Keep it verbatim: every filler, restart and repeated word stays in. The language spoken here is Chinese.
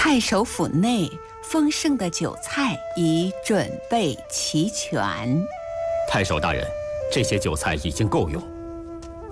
太守府内丰盛的酒菜已准备齐全。 太守大人，这些酒菜已经够用。